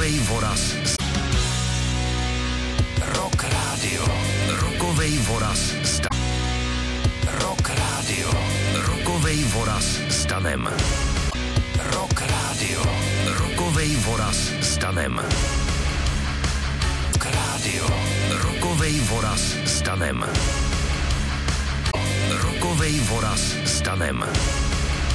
Rokovej voraz. Rock Radio. Rokovej voraz. Rock Radio. Rokovej voraz s Danem. Rock Radio. Rokovej voraz s Danem. Rock Radio. Rokovej voraz s Danem. Rokovej voraz s Danem.